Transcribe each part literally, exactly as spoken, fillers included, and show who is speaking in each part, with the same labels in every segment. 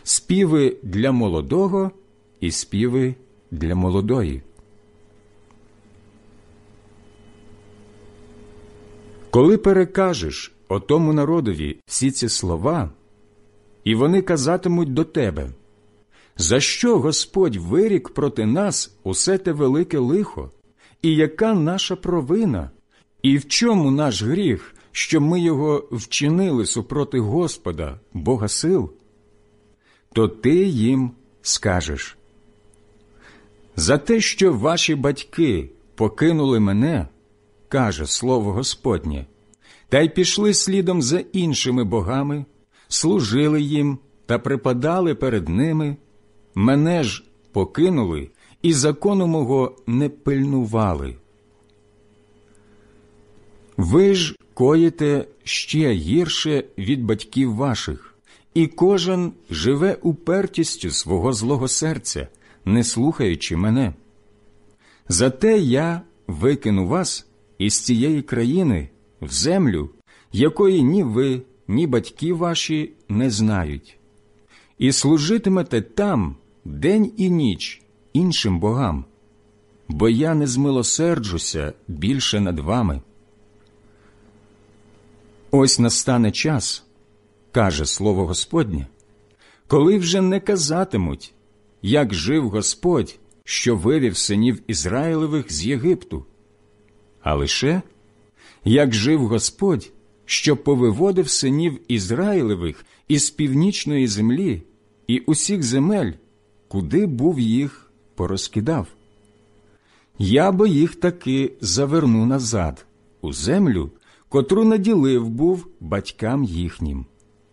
Speaker 1: співи для молодого і співи для молодої. Коли перекажеш отому народові всі ці слова, і вони казатимуть до тебе: за що Господь вирік проти нас усе те велике лихо? І яка наша провина? І в чому наш гріх, що ми його вчинили супроти Господа, Бога сил? То ти їм скажеш: за те, що ваші батьки покинули мене, каже слово Господнє, та й пішли слідом за іншими богами, служили їм та припадали перед ними, мене ж покинули і закону мого не пильнували. Ви ж коїте ще гірше від батьків ваших, і кожен живе упертістю свого злого серця, не слухаючи мене. Зате я викину вас із цієї країни в землю, якої ні ви, ні батьки ваші не знають, і служитимете там день і ніч іншим богам, бо я не змилосерджуся більше над вами. Ось настане час, каже слово Господнє, коли вже не казатимуть, як жив Господь, що вивів синів Ізраїлевих з Єгипту, а лише, як жив Господь, що повиводив синів Ізраїлевих із північної землі і усіх земель, куди був їх порозкидав. Я бо їх таки заверну назад, у землю, котру наділив був батькам їхнім.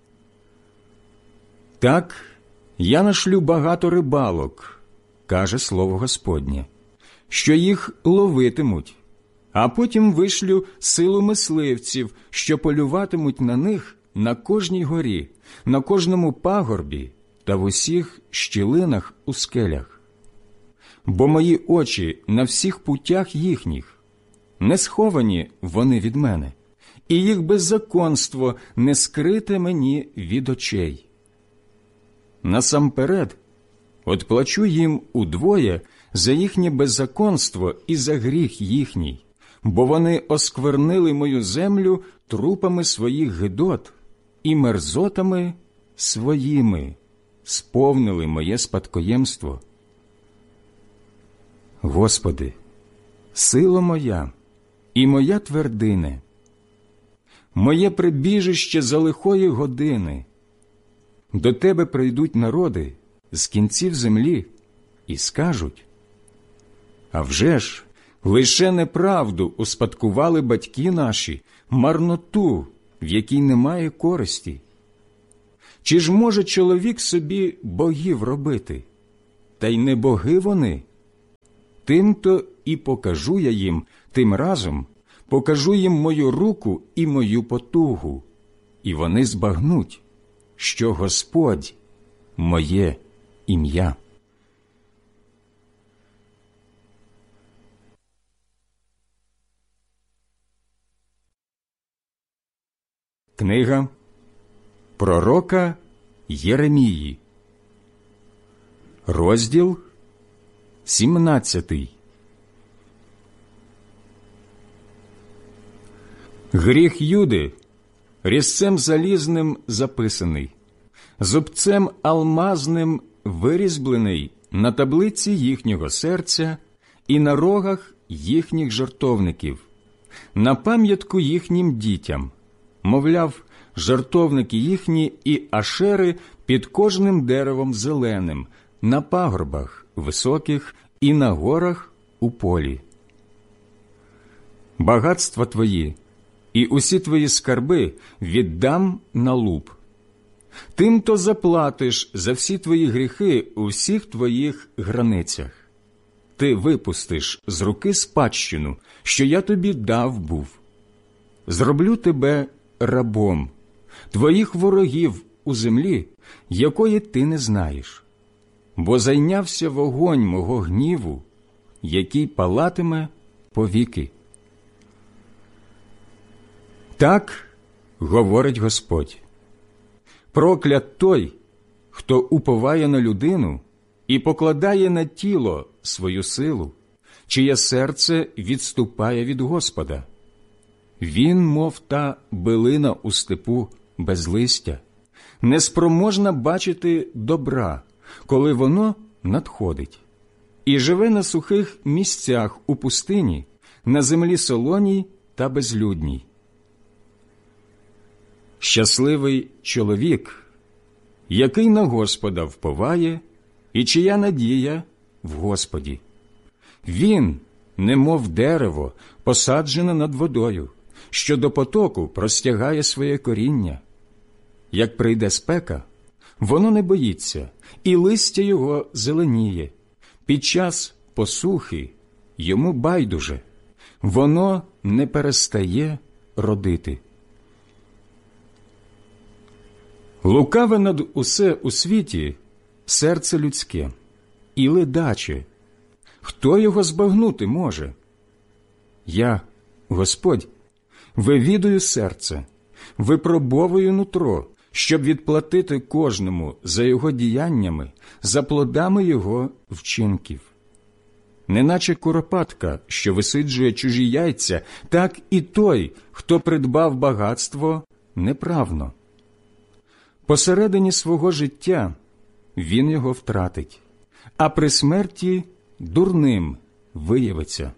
Speaker 1: Так я нашлю багато рибалок, каже слово Господнє, що їх ловитимуть, а потім вишлю силу мисливців, що полюватимуть на них на кожній горі, на кожному пагорбі та в усіх щілинах у скелях. Бо мої очі на всіх путях їхніх, не сховані вони від мене, і їх беззаконство не скрите мені від очей. Насамперед, отплачу їм удвоє за їхнє беззаконство і за гріх їхній, бо вони осквернили мою землю трупами своїх гидот і мерзотами своїми сповнили моє спадкоємство. Господи, сила моя і моя твердине, моє прибіжище за лихої години. До Тебе прийдуть народи з кінців землі і скажуть: а вже ж, лише неправду успадкували батьки наші, марноту, в якій немає користі. Чи ж може чоловік собі богів робити? Та й не боги вони. Тим-то і покажу я їм, тим разом покажу їм мою руку і мою потугу, і вони збагнуть, що Господь – моє ім'я. Книга пророка Єремії, розділ сімнадцятий. Гріх Юди різцем залізним записаний, зубцем алмазним вирізблений на таблиці їхнього серця і на рогах їхніх жертовників, на пам'ятку їхнім дітям, мовляв, жертовники їхні і ашери під кожним деревом зеленим, на пагорбах високих і на горах у полі. Багатства твої і усі твої скарби віддам на луп. Тим-то заплатиш за всі твої гріхи у всіх твоїх границях. Ти випустиш з руки спадщину, що я тобі дав був. Зроблю тебе рабом, твоїх ворогів у землі, якої ти не знаєш. Бо зайнявся вогонь мого гніву, який палатиме повіки. Так говорить Господь: проклят той, хто хто уповає на людину і покладає на тіло свою силу, чиє серце відступає від Господа. Він, мов та билина у степу без листя, неспроможна бачити добра, коли воно надходить, і живе на сухих місцях у пустині, на землі солоній та безлюдній. Щасливий чоловік, який на Господа вповає, і чия надія в Господі. Він, немов дерево, посаджене над водою, що до потоку простягає своє коріння. Як прийде спека, воно не боїться, і листя його зеленіє. Під час посухи йому байдуже, воно не перестає родити. Лукаве над усе у світі серце людське, і ледаче. Хто його збагнути може? Я, Господь, вивідую серце, випробовую нутро, щоб відплатити кожному за його діяннями, за плодами його вчинків. Неначе куропатка, що висиджує чужі яйця, так і той, хто придбав багатство неправно. Посередині свого життя він його втратить, а при смерті дурним виявиться.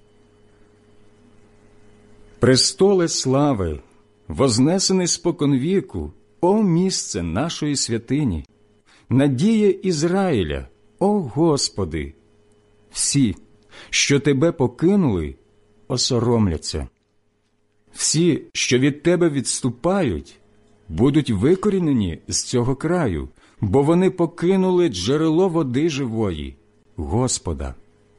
Speaker 1: Престоле слави, вознесений споконвіку, о місце нашої святині, надія Ізраїля, о Господи! Всі, що Тебе покинули, осоромляться. Всі, що від Тебе відступають, будуть викорінені з цього краю, бо вони покинули джерело води живої, Господа.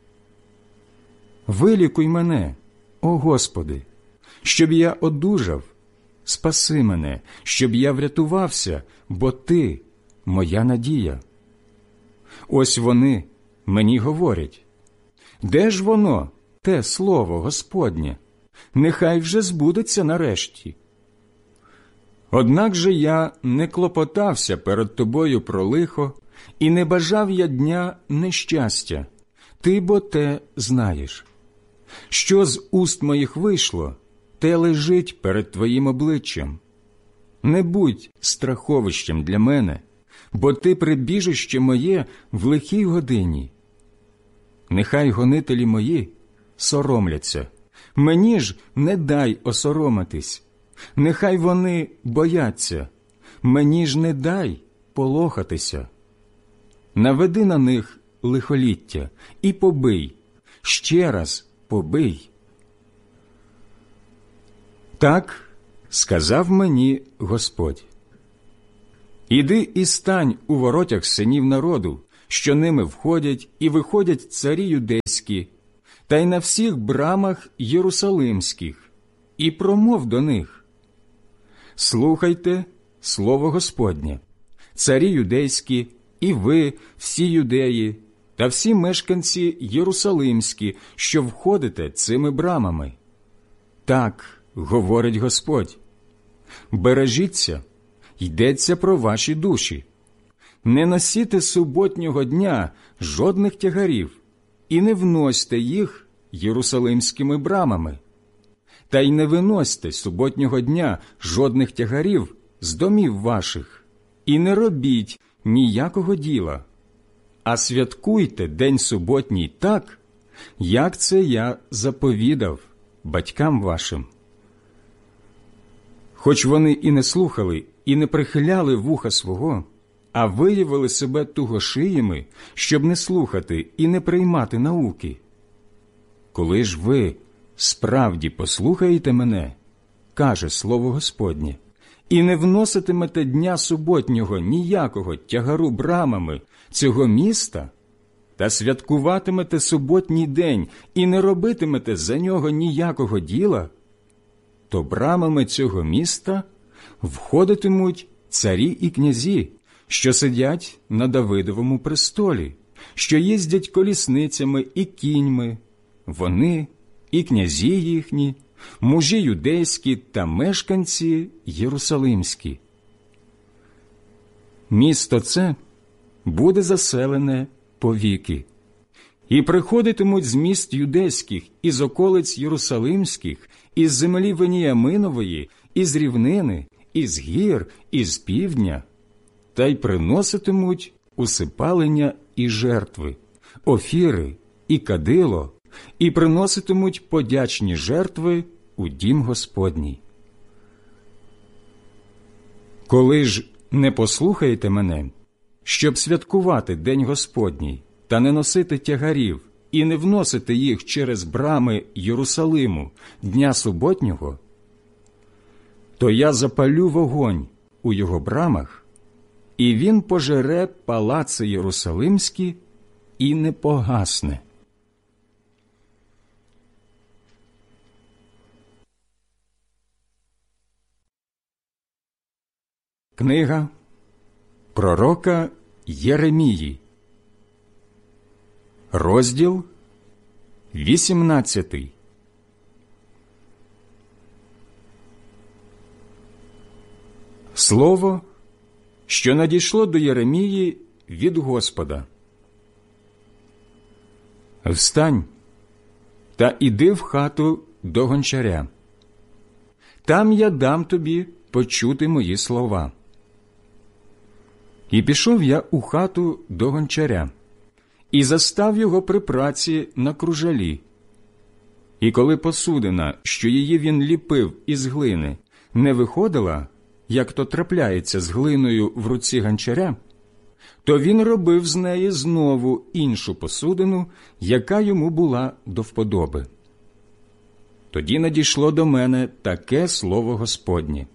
Speaker 1: Вилікуй мене, о Господи, щоб я одужав, спаси мене, щоб я врятувався, бо Ти – моя надія. Ось вони мені говорять: де ж воно, те слово Господнє? Нехай вже збудеться нарешті. Однак же я не клопотався перед Тобою про лихо, і не бажав я дня нещастя. Ти бо те знаєш. Що з уст моїх вийшло, те лежить перед Твоїм обличчям. Не будь страховищем для мене, бо Ти прибіжище моє в лихій годині. Нехай гонителі мої соромляться, мені ж не дай осоромитись. Нехай вони бояться, мені ж не дай полохатися. Наведи на них лихоліття і побий, ще раз побий. Так сказав мені Господь: іди і стань у воротях синів народу, що ними входять і виходять царі юдейські, та й на всіх брамах єрусалимських, і промов до них: слухайте слово Господнє, царі юдейські, і ви, всі юдеї, та всі мешканці єрусалимські, що входите цими брамами. Так говорить Господь: бережіться, йдеться про ваші душі. Не носіте суботнього дня жодних тягарів, і не вносьте їх єрусалимськими брамами. Та й не виносьте суботнього дня жодних тягарів з домів ваших, і не робіть ніякого діла, а святкуйте день суботній так, як це я заповідав батькам вашим. Хоч вони і не слухали, і не прихиляли вуха свого, а виявили себе тугошиями, щоб не слухати і не приймати науки. Коли ж ви справді послухаєте мене, каже слово Господнє, і не вноситимете дня суботнього ніякого тягару брамами цього міста, та святкуватимете суботній день і не робитимете за нього ніякого діла, то брамами цього міста входитимуть царі і князі, що сидять на Давидовому престолі, що їздять колісницями і кіньми, вони і князі їхні, мужі юдейські та мешканці єрусалимські. Місто це буде заселене повіки. І приходитимуть з міст юдейських, із околиць Єрусалимських, із землі Веніяминової, із рівнини, із гір, із півдня, та й приноситимуть усипалення і жертви, офіри і кадило, і приноситимуть подячні жертви у дім Господній. Коли ж не послухаєте мене, щоб святкувати День Господній, та не носити тягарів і не вносити їх через брами Єрусалиму дня суботнього, то я запалю вогонь у його брамах, і він пожере палаци Єрусалимські і не погасне. Книга пророка Єремії, розділ вісімнадцятий. Слово, що надійшло до Єремії від Господа. Встань та іди в хату до гончаря. Там я дам тобі почути мої слова. І пішов я у хату до гончаря, і застав його при праці на кружалі. І коли посудина, що її він ліпив із глини, не виходила, як то трапляється з глиною в руці гончаря, то він робив з неї знову іншу посудину, яка йому була до вподоби. Тоді надійшло до мене таке слово Господнє: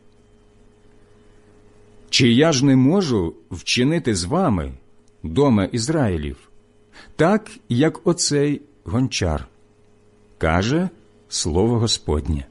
Speaker 1: «Чи я ж не можу вчинити з вами, доме Ізраїлів, так, як оцей гончар?» – каже слово Господнє.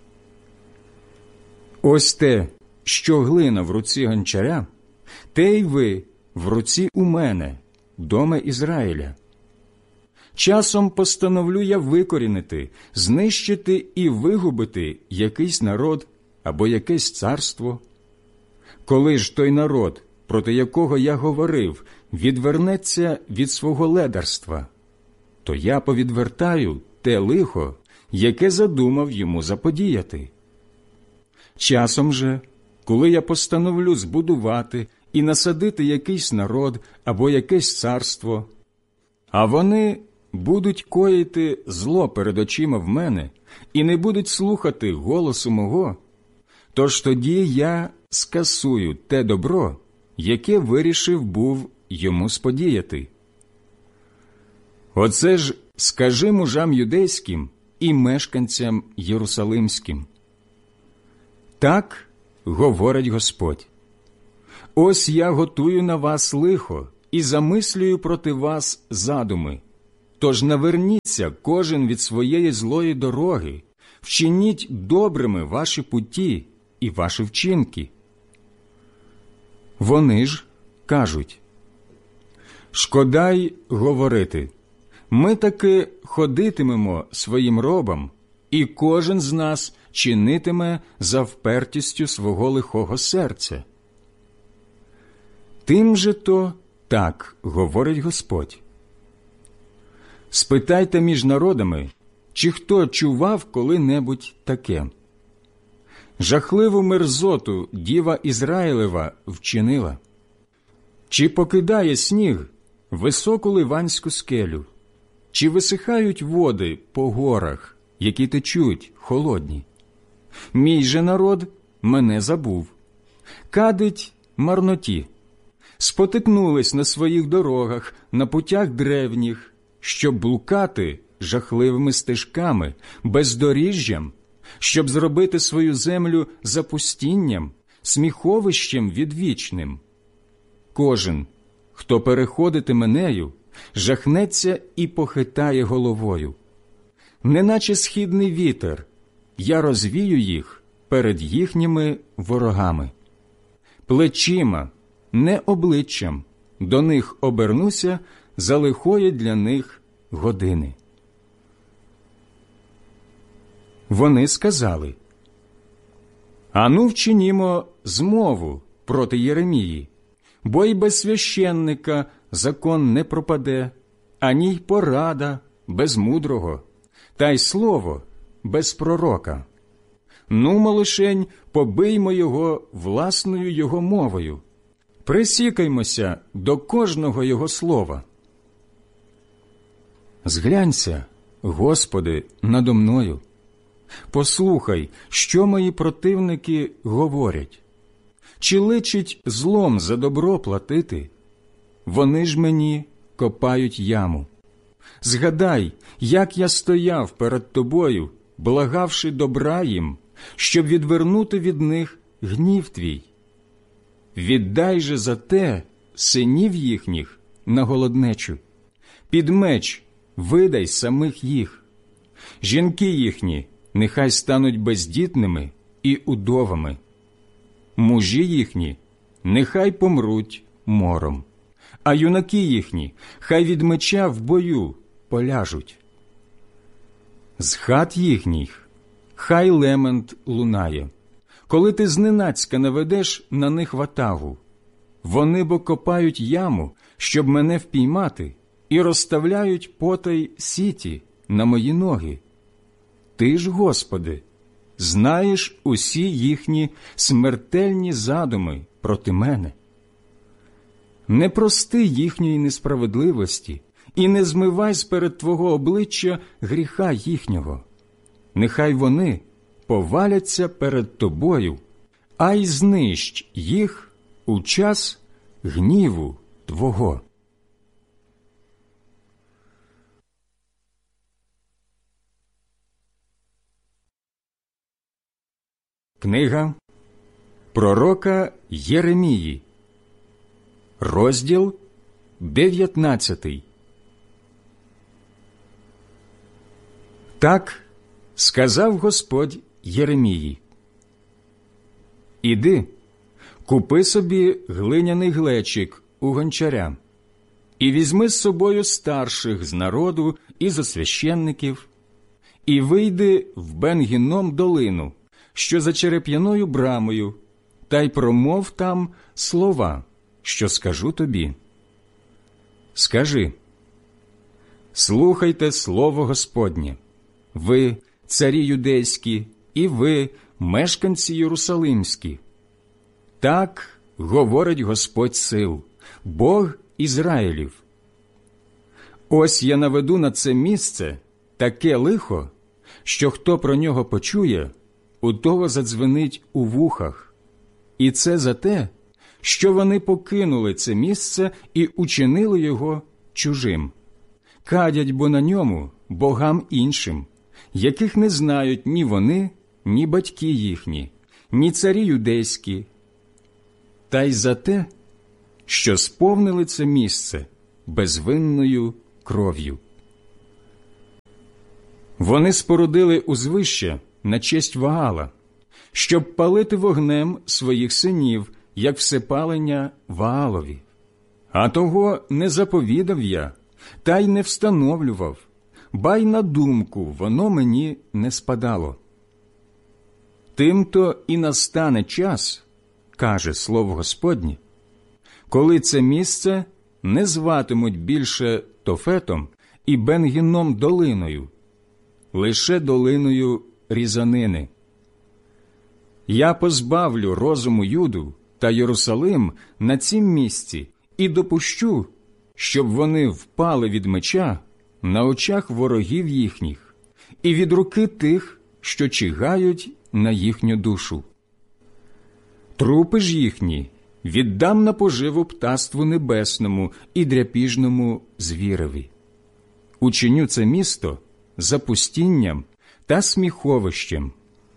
Speaker 1: Ось те, що глина в руці гончаря, те й ви в руці у мене, доме Ізраїля. Часом постановлю я викорінити, знищити і вигубити якийсь народ або якесь царство. Коли ж той народ, проти якого я говорив, відвернеться від свого ледарства, то я повідвертаю те лихо, яке задумав йому заподіяти. Часом же, коли я постановлю збудувати і насадити якийсь народ або якесь царство, а вони будуть коїти зло перед очима в мене і не будуть слухати голосу мого, тож тоді я скасую те добро, яке вирішив був йому сподіяти. Оце ж скажи мужам юдейським і мешканцям єрусалимським. Так говорить Господь: ось я готую на вас лихо і замислюю проти вас задуми. Тож наверніться кожен від своєї злої дороги, вчиніть добрими ваші путі і ваші вчинки. Вони ж кажуть: шкода й говорити, ми таки ходитимемо своїм робом, і кожен з нас чинитиме за впертістю свого лихого серця. Тим же то так говорить Господь. Спитайте між народами, чи хто чував коли-небудь таке. Жахливу мерзоту діва Ізраїлева вчинила. Чи покидає сніг високу ливанську скелю, чи висихають води по горах, які течуть холодні? Мій же народ мене забув, кадить марноті, спотикнулись на своїх дорогах, на путях древніх, щоб блукати жахливими стежками, бездоріжжям, щоб зробити свою землю запустінням, сміховищем відвічним. Кожен, хто переходитиме нею, жахнеться і похитає головою. Неначе східний вітер, я розвію їх перед їхніми ворогами. Плечима, не обличчям, до них обернуся за лихої для них години. Вони сказали: ану вчинімо змову проти Єремії, бо й без священника закон не пропаде, ані й порада без мудрого, та й слово без пророка. Нумо лишень побиймо його власною його мовою, присікаймося до кожного його слова. Зглянься, Господи, надо мною. Послухай, що мої противники говорять. Чи личить злом за добро платити? Вони ж мені копають яму. Згадай, як я стояв перед тобою, благавши добра їм, щоб відвернути від них гнів твій. Віддай же за те синів їхніх на голоднечу, під меч видай самих їх. Жінки їхні нехай стануть бездітними і удовами. Мужі їхні нехай помруть мором, а юнаки їхні хай від меча в бою поляжуть. З хат їхніх хай лемент лунає, коли ти зненацька наведеш на них ватагу. Вони бо копають яму, щоб мене впіймати, і розставляють потай сіті на мої ноги. Ти ж, Господи, знаєш усі їхні смертельні задуми проти мене. Не прости їхньої несправедливості і не змивай сперед Твого обличчя гріха їхнього. Нехай вони поваляться перед Тобою, а й знищ їх у час гніву Твого. Книга пророка Єремії, розділ дев'ятнадцятий. Так сказав Господь Єремії: «Іди, купи собі глиняний глечик у гончаря, і візьми з собою старших з народу і зо священників, і вийди в Бен-Гінном долину, що за череп'яною брамою, та й промов там слова, що скажу тобі. Скажи: слухайте слово Господнє, ви, царі юдейські, і ви, мешканці єрусалимські. Так говорить Господь сил, Бог Ізраїлів. Ось я наведу на це місце таке лихо, що хто про нього почує, у того задзвенить у вухах. І це за те, що вони покинули це місце і учинили його чужим. Кадять бо на ньому богам іншим, яких не знають ні вони, ні батьки їхні, ні царі юдейські. Та й за те, що сповнили це місце безвинною кров'ю. Вони спорудили узвище на честь Ваала, щоб палити вогнем своїх синів, як всепалення Ваалові. А того не заповідав я, та й не встановлював, ба й на думку воно мені не спадало. Тим-то і настане час, каже слово Господнє, коли це місце не зватимуть більше Тофетом і Бен-Гінном долиною, лише долиною різанини. Я позбавлю розуму Юду та Єрусалим на цім місці і допущу, щоб вони впали від меча на очах ворогів їхніх і від руки тих, що чигають на їхню душу. Трупи ж їхні віддам на поживу птаству небесному і дряпіжному звіреві. Учиню це місто запустінням та сміховищем.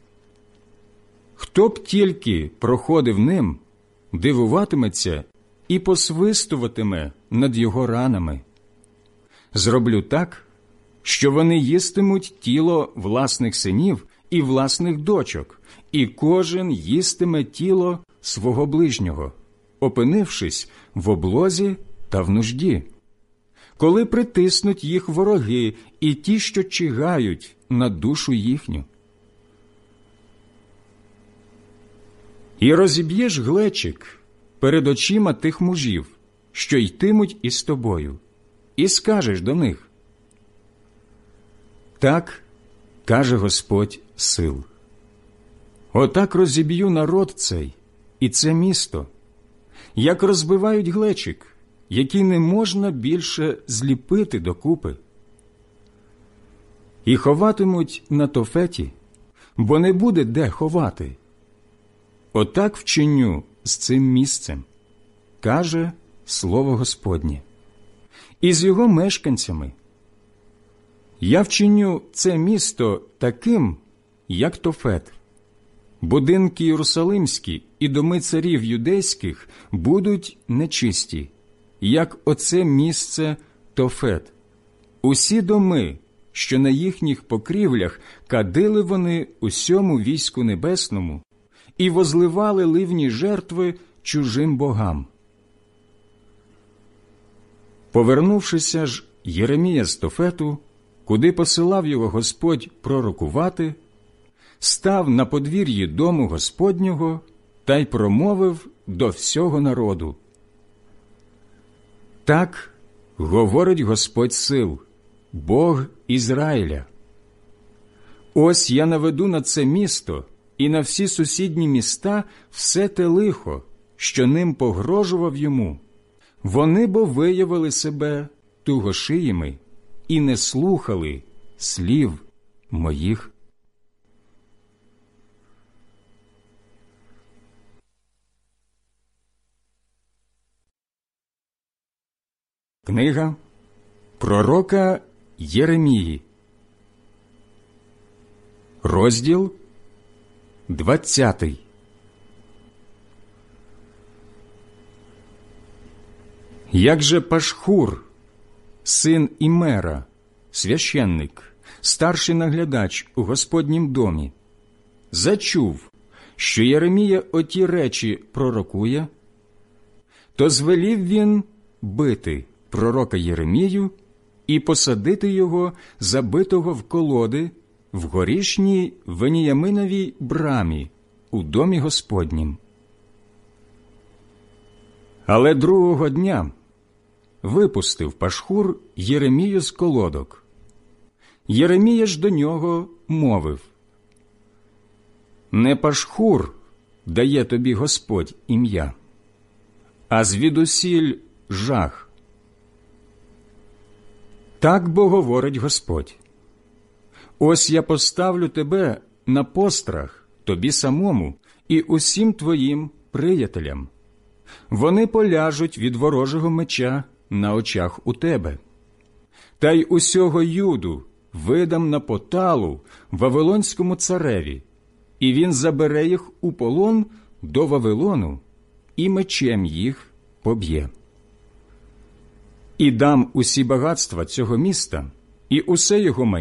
Speaker 1: Хто б тільки проходив ним, дивуватиметься і посвистуватиме над його ранами. Зроблю так, що вони їстимуть тіло власних синів і власних дочок, і кожен їстиме тіло свого ближнього, опинившись в облозі та в нужді, коли притиснуть їх вороги і ті, що чигають на душу їхню. І розіб'єш глечик, перед очима тих мужів, що йтимуть із тобою, і скажеш до них: так каже Господь сил, отак розіб'ю народ цей і це місто, як розбивають глечик, який не можна більше зліпити докупи. І ховатимуть на Тофеті, бо не буде де ховати. Отак вчиню з цим місцем, каже слово Господнє, і з його мешканцями. Я вчиню це місто таким, як Тофет. Будинки єрусалимські і доми царів юдейських будуть нечисті, як оце місце Тофет. Усі доми, що на їхніх покрівлях кадили вони усьому війську небесному і возливали ливні жертви чужим богам. Повернувшися ж Єремія з Тофету, куди посилав його Господь пророкувати, став на подвір'ї дому Господнього та й промовив до всього народу: так говорить Господь сил, Бог Ізраїля. Ось я наведу на це місто і на всі сусідні міста все те лихо, що ним погрожував йому. Вони бо виявили себе тугошиїми і не слухали слів моїх. Книга пророка Єремії, розділ двадцятий. Як же Пашхур, син Імера, священник, старший наглядач у Господнім домі, зачув, що Єремія оті речі пророкує, то звелів він бити пророка Єремію і посадити його, забитого в колоди, в горішній Веніяминовій брамі у домі Господнім. Але другого дня випустив Пашхур Єремію з колодок. Єремія ж до нього мовив: не Пашхур дає тобі Господь ім'я, а звідусіль жах. Так бо говорить Господь: ось я поставлю тебе на пострах тобі самому і усім твоїм приятелям. Вони поляжуть від ворожого меча на очах у тебе. Та й усього Юду видам на поталу Вавилонському цареві, і він забере їх у полон до Вавилону і мечем їх поб'є. І дам усі багатства цього міста і усе його майно